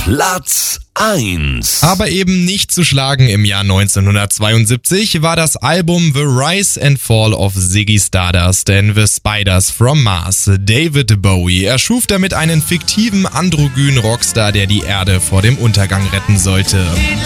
Platz 1. Aber eben nicht zu schlagen im Jahr 1972 war das Album The Rise and Fall of Ziggy Stardust and the Spiders from Mars. David Bowie erschuf damit einen fiktiven androgynen Rockstar, der die Erde vor dem Untergang retten sollte.